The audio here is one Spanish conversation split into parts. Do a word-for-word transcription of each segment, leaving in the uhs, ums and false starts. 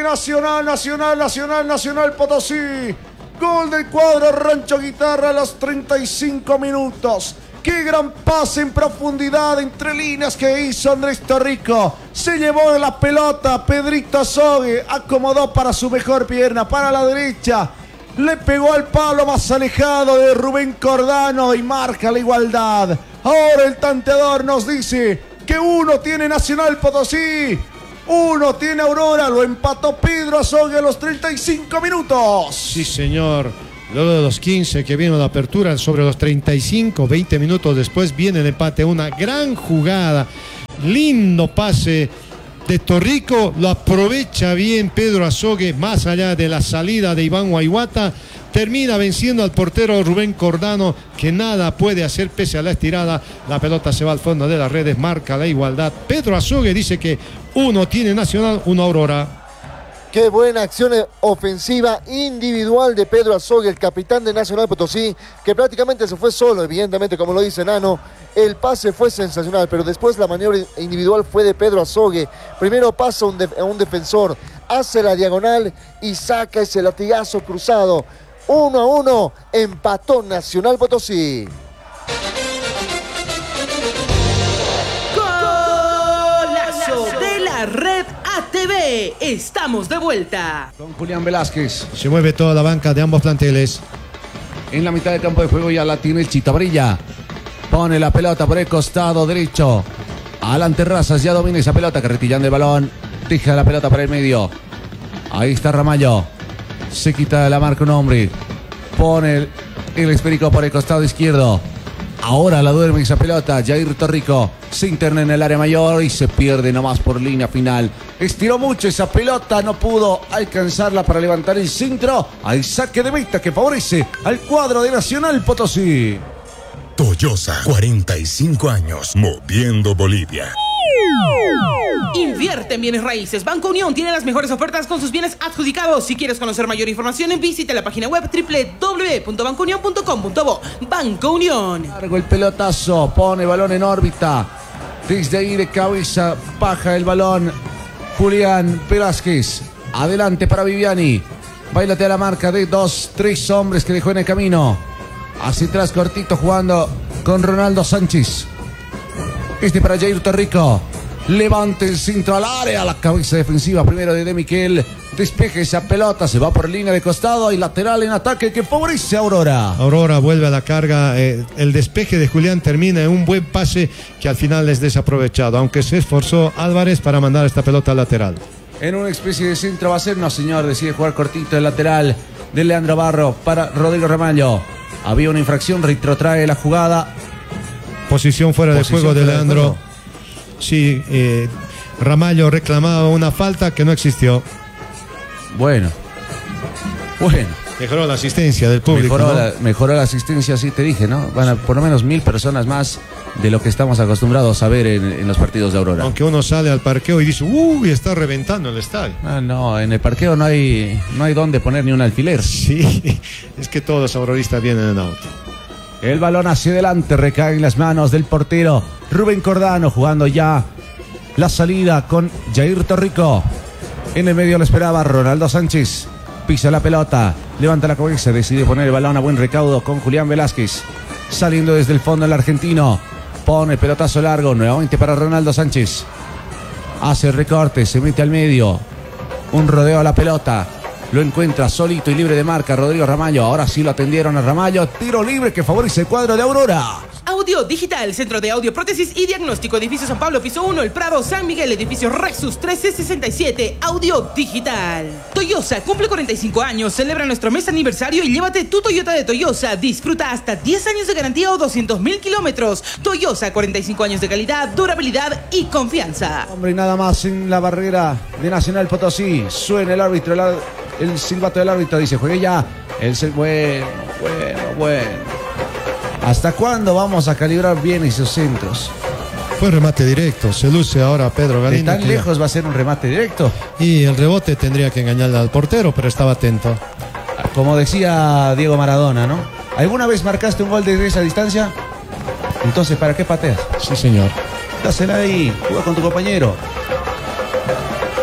Nacional, Nacional, Nacional, Nacional Potosí. Gol del cuadro Rancho Guitarra a los treinta y cinco minutos. Qué gran pase en profundidad entre líneas que hizo Andrés Torrico. Se llevó de la pelota Pedrito Azogue. Acomodó para su mejor pierna, para la derecha. Le pegó al palo más alejado de Rubén Cordano y marca la igualdad. Ahora el tanteador nos dice que uno tiene Nacional Potosí, uno tiene Aurora. Lo empató Pedro Azogue a los treinta y cinco minutos. Sí, señor. Luego de los quince que vino la apertura, sobre los treinta y cinco, veinte minutos después viene el empate. Una gran jugada, lindo pase de Torrico, lo aprovecha bien Pedro Azogue, más allá de la salida de Iván Guayguata, termina venciendo al portero Rubén Cordano, que nada puede hacer pese a la estirada. La pelota se va al fondo de las redes, marca la igualdad. Pedro Azogue dice que uno tiene Nacional, uno Aurora. Qué buena acción ofensiva individual de Pedro Azogue, el capitán de Nacional Potosí, que prácticamente se fue solo, evidentemente, como lo dice Nano. El pase fue sensacional, pero después la maniobra individual fue de Pedro Azogue. Primero pasa un a un defensor, hace la diagonal y saca ese latigazo cruzado. Uno a uno, empató Nacional Potosí. Golazo de la Red A T V. Estamos de vuelta. Con Julián Velázquez. Se mueve toda la banca de ambos planteles. En la mitad del campo de juego ya la tiene el Chitabrilla. Pone la pelota por el costado derecho. Alan Terrazas ya domina esa pelota, carretillando el balón. Deja la pelota para el medio. Ahí está Ramallo. Se quita de la marca un hombre. Pone el, el esférico por el costado izquierdo. Ahora la duerme esa pelota. Jair Torrico se interna en el área mayor y se pierde nomás por línea final. Estiró mucho esa pelota, no pudo alcanzarla para levantar el centro. Hay saque de meta que favorece al cuadro de Nacional Potosí. Toyosa, cuarenta y cinco años, moviendo Bolivia. Invierte en bienes raíces. Banco Unión tiene las mejores ofertas con sus bienes adjudicados. Si quieres conocer mayor información, visita la página web doble u doble u doble u punto banco unión punto com punto bo. Banco Unión. Largo el pelotazo, pone balón en órbita. Desde ahí de cabeza baja el balón Julián Velázquez. Adelante para Viviani. Báilate a la marca de dos, tres hombres que dejó en el camino. Hacia atrás cortito jugando con Ronaldo Sánchez. Este para Jair Torrico. Levante el centro al área. La cabeza defensiva primero de De Miquel. Despeje esa pelota. Se va por línea de costado y lateral en ataque que favorece a Aurora. Aurora vuelve a la carga. Eh, el despeje de Julián termina en un buen pase que al final es desaprovechado. Aunque se esforzó Álvarez para mandar esta pelota al lateral. En una especie de centro va a ser. No, señor. Decide jugar cortito el lateral de Leandro Barro para Rodrigo Ramallo. Había una infracción. Retrotrae la jugada. Posición fuera de Posición juego de fuera de Leandro. juego. Sí, eh, Ramallo reclamaba una falta que no existió. Bueno. Bueno. Mejoró la asistencia del público. Mejoró, ¿no? la, mejoró la asistencia, sí te dije, ¿no? Van a por lo menos mil personas más de lo que estamos acostumbrados a ver en, en los partidos de Aurora. Aunque uno sale al parqueo y dice, uy, está reventando el estadio. Ah, no, en el parqueo no hay, no hay dónde poner ni un alfiler. Sí, es que todos los auroristas vienen en auto. El balón hacia adelante recae en las manos del portero Rubén Cordano, jugando ya la salida con Jair Torrico. En el medio lo esperaba Ronaldo Sánchez. Pisa la pelota, levanta la cabeza, decide poner el balón a buen recaudo con Julián Velázquez. Saliendo desde el fondo el argentino. Pone el pelotazo largo nuevamente para Ronaldo Sánchez. Hace el recorte, se mete al medio. Un rodeo a la pelota. Lo encuentra solito y libre de marca Rodrigo Ramallo. Ahora sí lo atendieron a Ramallo. Tiro libre que favorece el cuadro de Aurora. Audio Digital, Centro de Audio, Prótesis y Diagnóstico. Edificio San Pablo, piso uno, El Prado, San Miguel. Edificio Rexus trece sesenta y siete. Audio Digital. Toyosa cumple cuarenta y cinco años. Celebra nuestro mes aniversario y llévate tu Toyota de Toyosa. Disfruta hasta diez años de garantía o doscientos mil kilómetros. Toyosa, cuarenta y cinco años de calidad, durabilidad y confianza. Hombre, y nada más en la barrera de Nacional Potosí. Suena el árbitro, el, el silbato del árbitro. Dice, juegue ya. El bueno, bueno, bueno. ¿Hasta cuándo vamos a calibrar bien esos centros? Fue remate directo, se luce ahora Pedro ¿De Galindo. tan lejos va a ser un remate directo? Y el rebote tendría que engañarle al portero, pero estaba atento. Como decía Diego Maradona, ¿no? ¿Alguna vez marcaste un gol desde esa distancia? Entonces, ¿para qué pateas? Sí, señor. Dásela ahí, juega con tu compañero.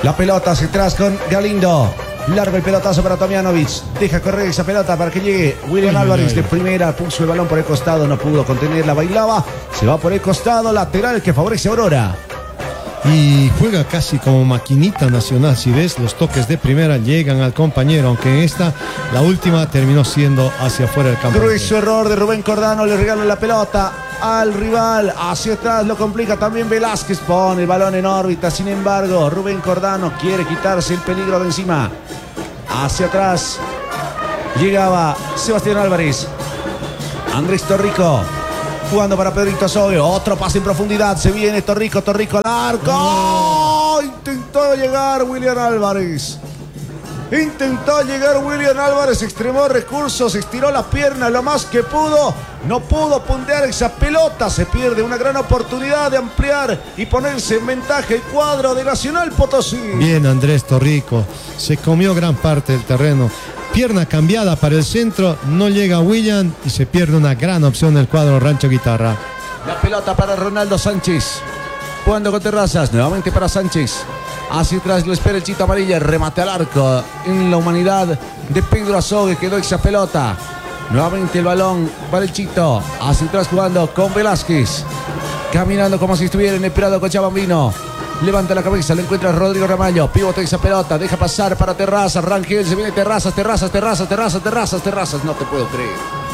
La pelota hacia atrás con Galindo. Largo el pelotazo para Tomjanovic. Deja correr esa pelota para que llegue William Álvarez de primera. Puso el balón por el costado. No pudo contenerla. Bailaba. Se va por el costado. Lateral que favorece a Aurora. Y juega casi como maquinita Nacional. Si ves, los toques de primera llegan al compañero. Aunque en esta, la última, terminó siendo hacia afuera del campo. Grueso error de Rubén Cordano. Le regala la pelota al rival. Hacia atrás lo complica también Velázquez. Pone el balón en órbita. Sin embargo, Rubén Cordano quiere quitarse el peligro de encima. Hacia atrás llegaba Sebastián Álvarez. Andrés Torrico jugando para Pedrito Azogue. Otro pase en profundidad. Se viene Torrico. Torrico al arco. ¡Oh! Intentó llegar William Álvarez. Intentó llegar William Álvarez. Extremó recursos. Estiró la pierna lo más que pudo. No pudo puntear esa pelota. Se pierde una gran oportunidad de ampliar y ponerse en ventaja el cuadro de Nacional Potosí. Bien, Andrés Torrico. Se comió gran parte del terreno. Pierna cambiada para el centro. No llega William y se pierde una gran opción del cuadro Rancho Guitarra. La pelota para Ronaldo Sánchez. Jugando con Terrazas. Nuevamente para Sánchez. Hacia atrás lo espera el Chito Amarilla. Remate al arco en la humanidad de Pedro Azogue. Quedó esa pelota. Nuevamente el balón para el Chito. Hacia atrás jugando con Velázquez. Caminando como si estuviera en el Prado Cochabambino. Levanta la cabeza, le encuentra Rodrigo Ramallo. Pivote esa pelota, deja pasar para Terrazas. Rangel, se viene Terrazas, Terrazas, Terrazas, Terrazas, Terrazas, Terrazas. No te puedo creer.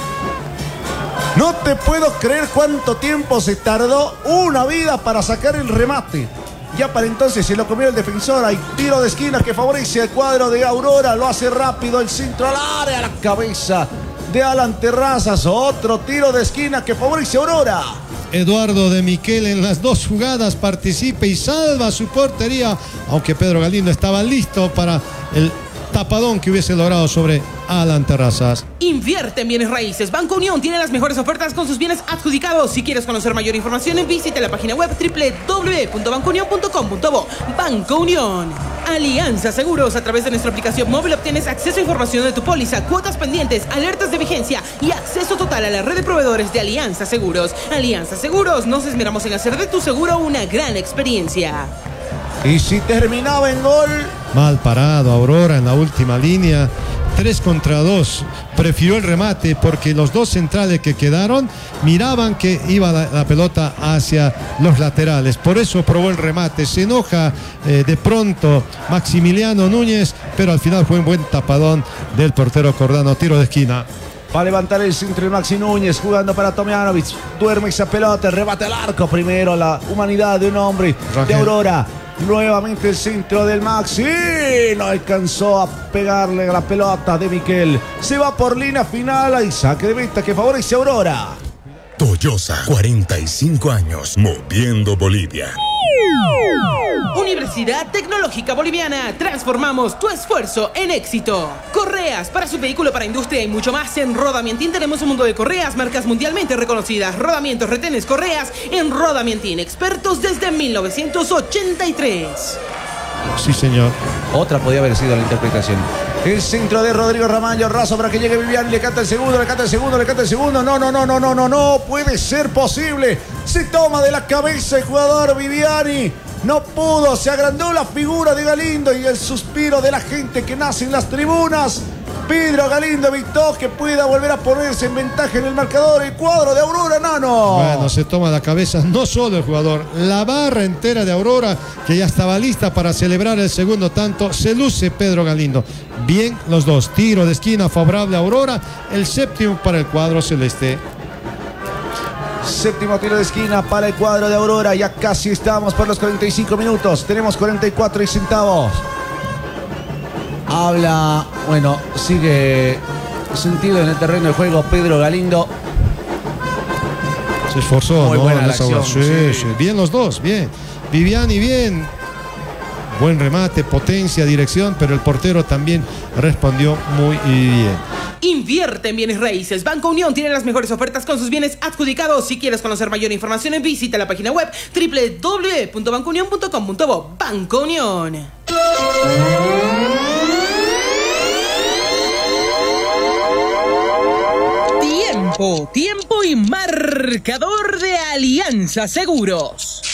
No te puedo creer cuánto tiempo se tardó una vida para sacar el remate. Ya para entonces se lo comió el defensor. Hay tiro de esquina que favorece al cuadro de Aurora. Lo hace rápido el centro al área. La cabeza de Alan Terrazas. Otro tiro de esquina que favorece a Aurora. Eduardo de Miquel en las dos jugadas participa y salva su portería, aunque Pedro Galindo estaba listo para el tapadón que hubiese logrado sobre Alan Terrazas. Invierte en bienes raíces. Banco Unión tiene las mejores ofertas con sus bienes adjudicados. Si quieres conocer mayor información, visita la página web doble u doble u doble u punto banco unión punto com punto bo. Banco Unión. Alianza Seguros. A través de nuestra aplicación móvil obtienes acceso a información de tu póliza, cuotas pendientes, alertas de vigencia y acceso total a la red de proveedores de Alianza Seguros. Alianza Seguros. Nos esmeramos en hacer de tu seguro una gran experiencia. Y si terminaba en gol. Mal parado Aurora en la última línea. Tres contra dos. Prefirió el remate porque los dos centrales que quedaron miraban que iba la, la pelota hacia los laterales. Por eso probó el remate. Se enoja eh, de pronto Maximiliano Núñez, pero al final fue un buen tapadón del portero Cordano. Tiro de esquina. Va a levantar el centro el Maxi Núñez jugando para Tomjanovic. Duerme esa pelota, rebate al arco. Primero la humanidad de un hombre Rangel. De Aurora. Nuevamente el centro del Maxi. No alcanzó a pegarle la pelota de Miquel. Se va por línea final. Hay saque de vista que favorece a Aurora. Toyosa, cuarenta y cinco años, moviendo Bolivia. Universidad Tecnológica Boliviana. Transformamos tu esfuerzo en éxito. Correas para su vehículo, para industria y mucho más. En Rodamientín tenemos un mundo de correas, marcas mundialmente reconocidas. Rodamientos, retenes, correas en Rodamientín. Expertos desde mil novecientos ochenta y tres. Sí, señor. Otra podía haber sido la interpretación. El centro de Rodrigo Ramallo, raso para que llegue Vivian, le canta el segundo, le canta el segundo, le canta el segundo. No, no, no, no, no, no, no puede ser posible. Se toma de la cabeza el jugador Viviani. No pudo, se agrandó la figura de Galindo y el suspiro de la gente que nace en las tribunas. Pedro Galindo evitó que pueda volver a ponerse en ventaja en el marcador el cuadro de Aurora, Nano. Bueno, se toma la cabeza no solo el jugador, la barra entera de Aurora, que ya estaba lista para celebrar el segundo tanto. Se luce Pedro Galindo. Bien los dos. Tiro de esquina favorable a Aurora. El séptimo para el cuadro celeste. Séptimo tiro de esquina para el cuadro de Aurora. Ya casi estamos por los cuarenta y cinco minutos. Tenemos cuarenta y cuatro y centavos. Habla, bueno, sigue sentido en el terreno de juego Pedro Galindo. Se esforzó, muy ¿no? buena la acción, sí, sí. sí. Bien los dos, bien. Viviani bien. Buen remate, potencia, dirección, pero el portero también respondió muy bien. Invierte en bienes raíces. Banco Unión tiene las mejores ofertas con sus bienes adjudicados. Si quieres conocer mayor información, visita la página web doble u doble u doble u punto banco unión punto com punto bo. Banco Unión. Tiempo, tiempo y marcador de Alianza Seguros.